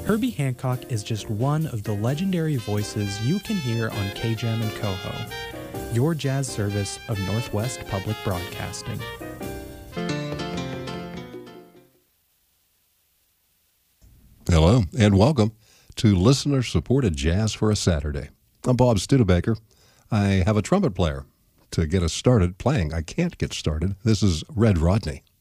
Herbie Hancock is just one of the legendary voices you can hear on KJAM and Coho, your jazz service of Northwest Public Broadcasting. Hello, and welcome to Listener-Supported Jazz for a Saturday. I'm Bob Studebaker. I have a trumpet player to get us started playing. I can't get started. This is Red Rodney.